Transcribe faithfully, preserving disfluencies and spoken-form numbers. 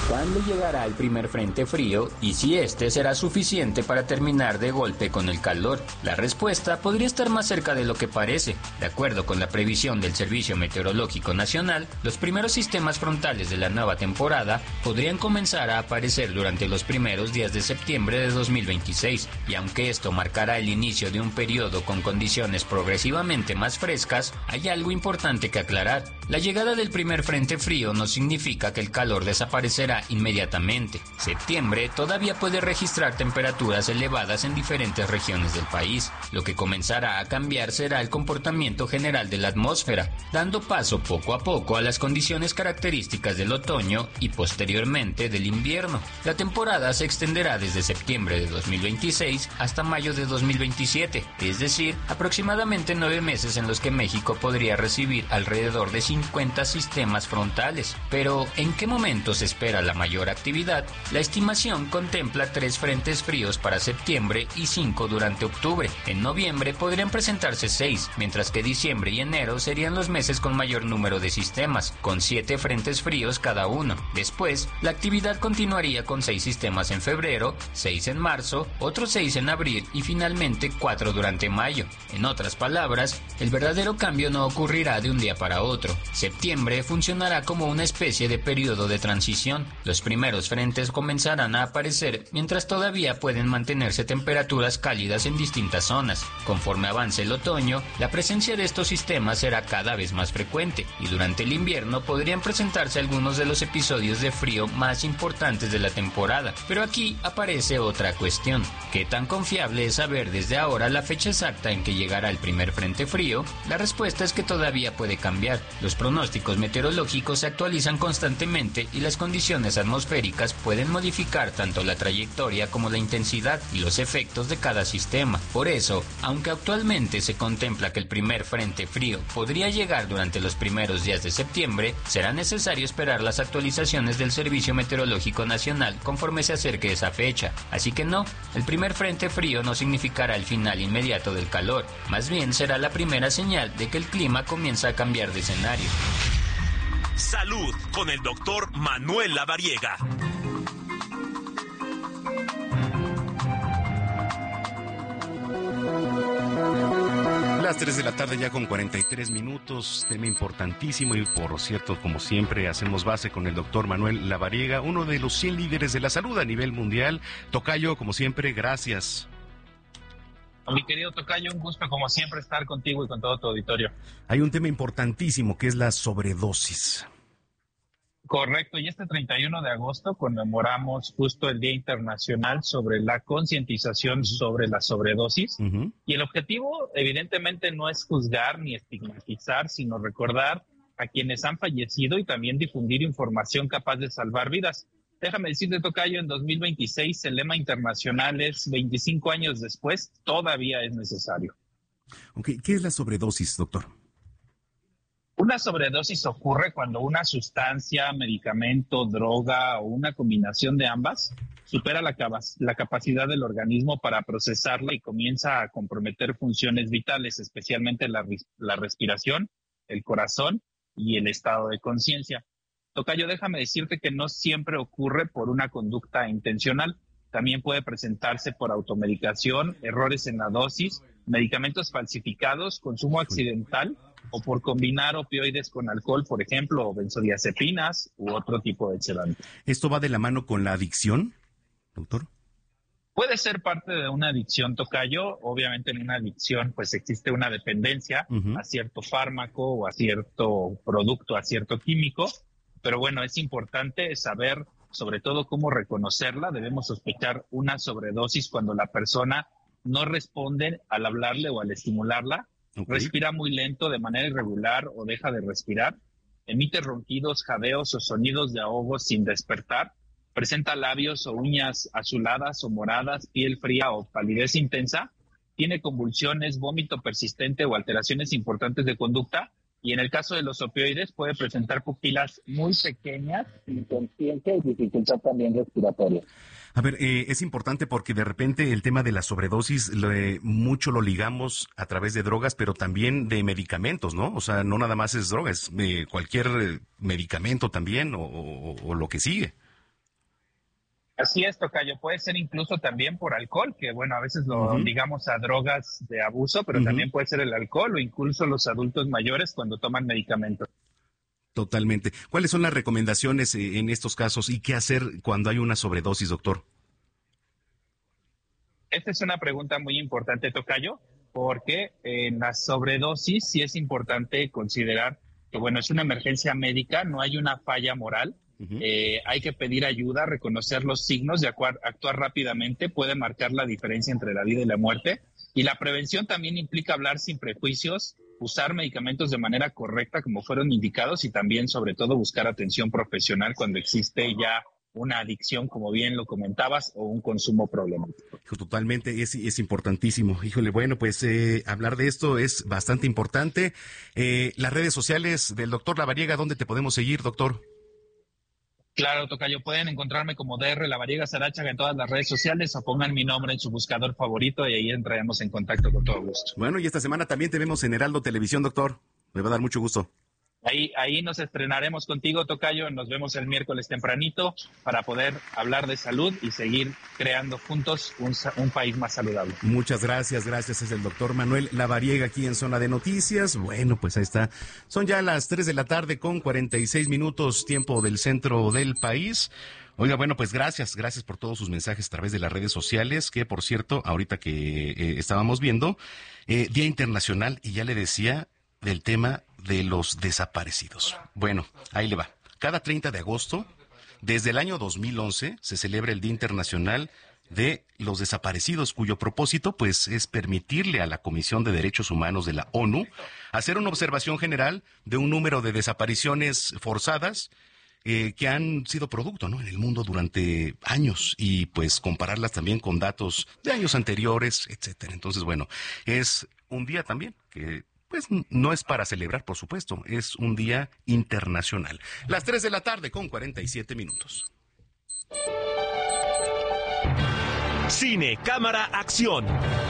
¿Cuándo llegará el primer frente frío y si este será suficiente para terminar de golpe con el calor? La respuesta podría estar más cerca de lo que parece. De acuerdo con la previsión del Servicio Meteorológico Nacional, los primeros sistemas frontales de la nueva temporada podrían comenzar a aparecer durante los primeros días de septiembre de dos mil veintiséis, y aunque esto marcará el inicio de un periodo con condiciones progresivamente más frescas, hay algo importante que aclarar. La llegada del primer frente frío no significa que el calor desaparecerá inmediatamente. Septiembre todavía puede registrar temperaturas elevadas en diferentes regiones del país. Lo que comenzará a cambiar será el comportamiento general de la atmósfera, dando paso poco a poco a las condiciones características del otoño y posteriormente del invierno. La temporada se extenderá desde septiembre de dos mil veintiséis hasta mayo de dos mil veintisiete, es decir, aproximadamente nueve meses en los que México podría recibir alrededor de cincuenta sistemas frontales. Pero, ¿en qué momento se espera la mayor actividad? La estimación contempla tres frentes fríos para septiembre y cinco durante octubre. En noviembre podrían presentarse seis, mientras que diciembre y enero serían los meses con mayor número de sistemas, con siete frentes fríos cada uno. Después, la actividad continuaría con seis sistemas en febrero, seis en marzo, otros seis en abril y finalmente cuatro durante mayo. En otras palabras, el verdadero cambio no ocurrirá de un día para otro. Septiembre funcionará como una especie de periodo de transición. Los primeros frentes comenzarán a aparecer mientras todavía pueden mantenerse temperaturas cálidas en distintas zonas. Conforme avance el otoño, la presencia de estos sistemas será cada vez más frecuente y durante el invierno podrían presentarse algunos de los episodios de frío más importantes de la temporada. Pero aquí aparece otra cuestión. ¿Qué tan confiable es saber desde ahora la fecha exacta en que llegará el primer frente frío? La respuesta es que todavía puede cambiar. Los pronósticos meteorológicos se actualizan constantemente y las condiciones atmosféricas pueden modificar tanto la trayectoria como la intensidad y los efectos de cada sistema. Por eso, aunque actualmente se contempla que el primer frente frío podría llegar durante los primeros días de septiembre, será necesario esperar las actualizaciones del Servicio Meteorológico Nacional conforme se acerque esa fecha. Así que no, el primer frente frío no significará el final inmediato del calor, más bien será la primera señal de que el clima comienza a cambiar de escenario. Salud con el doctor Manuel Lavariega. Las tres de la tarde ya con cuarenta y tres minutos, tema importantísimo y por cierto, como siempre, hacemos base con el doctor Manuel Lavariega, uno de los cien líderes de la salud a nivel mundial. Tocayo, como siempre, gracias. Mi querido Tocayo, un gusto como siempre estar contigo y con todo tu auditorio. Hay un tema importantísimo que es la sobredosis. Correcto, y este treinta y uno de agosto conmemoramos justo el Día Internacional sobre la concientización sobre la sobredosis. Uh-huh. Y el objetivo, evidentemente, no es juzgar ni estigmatizar, sino recordar a quienes han fallecido y también difundir información capaz de salvar vidas. Déjame decirte, Tocayo, en dos mil veintiséis el lema internacional es veinticinco años después, todavía es necesario. Okay. ¿Qué es la sobredosis, doctor? Una sobredosis ocurre cuando una sustancia, medicamento, droga o una combinación de ambas supera la, la capacidad del organismo para procesarla y comienza a comprometer funciones vitales, especialmente la, la respiración, el corazón y el estado de conciencia. Tocayo, déjame decirte que no siempre ocurre por una conducta intencional. También puede presentarse por automedicación, errores en la dosis, medicamentos falsificados, consumo accidental o por combinar opioides con alcohol, por ejemplo, o benzodiazepinas u otro tipo de sedante. ¿Esto va de la mano con la adicción, doctor? Puede ser parte de una adicción, Tocayo. Obviamente en una adicción pues existe una dependencia uh-huh. a cierto fármaco o a cierto producto, a cierto químico. Pero bueno, es importante saber sobre todo cómo reconocerla. Debemos sospechar una sobredosis cuando la persona no responde al hablarle o al estimularla. Okay. Respira muy lento de manera irregular o deja de respirar. Emite ronquidos, jadeos o sonidos de ahogo sin despertar. Presenta labios o uñas azuladas o moradas, piel fría o palidez intensa. Tiene convulsiones, vómito persistente o alteraciones importantes de conducta. Y en el caso de los opioides puede presentar pupilas muy pequeñas, inconsciencia y dificultad también respiratoria. A ver, eh, es importante porque de repente el tema de la sobredosis lo, eh, mucho lo ligamos a través de drogas, pero también de medicamentos, ¿no? O sea, no nada más es drogas, eh, cualquier medicamento también o, o, o lo que sigue. Así es, tocayo. Puede ser incluso también por alcohol, que bueno, a veces lo uh-huh. ligamos a drogas de abuso, pero uh-huh. también puede ser el alcohol o incluso los adultos mayores cuando toman medicamentos. Totalmente. ¿Cuáles son las recomendaciones en estos casos y qué hacer cuando hay una sobredosis, doctor? Esta es una pregunta muy importante, tocayo, porque en la sobredosis sí es importante considerar que, bueno, es una emergencia médica, no hay una falla moral. Uh-huh. Eh, hay que pedir ayuda, reconocer los signos y actuar, actuar rápidamente puede marcar la diferencia entre la vida y la muerte. Y la prevención también implica hablar sin prejuicios, usar medicamentos de manera correcta como fueron indicados y también, sobre todo, buscar atención profesional cuando existe ya una adicción, como bien lo comentabas, o un consumo problemático. Totalmente, es, es importantísimo. Híjole, bueno, pues eh, hablar de esto es bastante importante. Eh, las redes sociales del doctor Lavariega, ¿dónde te podemos seguir, doctor? Claro, tocayo, pueden encontrarme como D R Lavariega Sarachaga en todas las redes sociales o pongan mi nombre en su buscador favorito y ahí entraremos en contacto con todo gusto. Bueno, y esta semana también te vemos en Heraldo Televisión, doctor. Me va a dar mucho gusto. Ahí, ahí nos estrenaremos contigo, tocayo. Nos vemos el miércoles tempranito para poder hablar de salud y seguir creando juntos un, un país más saludable. Muchas gracias, gracias. Es el doctor Manuel Lavariega aquí en Zona de Noticias. Bueno, pues ahí está. Son ya las tres de la tarde con cuarenta y seis minutos, tiempo del centro del país. Oiga, bueno, pues gracias, gracias por todos sus mensajes a través de las redes sociales, que por cierto, ahorita que eh, estábamos viendo, eh, Día Internacional, y ya le decía, del tema de los desaparecidos. Bueno, ahí le va. Cada treinta de agosto, desde el año dos mil once, se celebra el Día Internacional de los Desaparecidos, cuyo propósito, pues, es permitirle a la Comisión de Derechos Humanos de la ONU hacer una observación general de un número de desapariciones forzadas eh, que han sido producto, ¿no?, en el mundo durante años y, pues, compararlas también con datos de años anteriores, etcétera. Entonces, bueno, es un día también que pues no es para celebrar, por supuesto, es un día internacional. Las tres de la tarde con cuarenta y siete minutos. Cine, cámara, acción.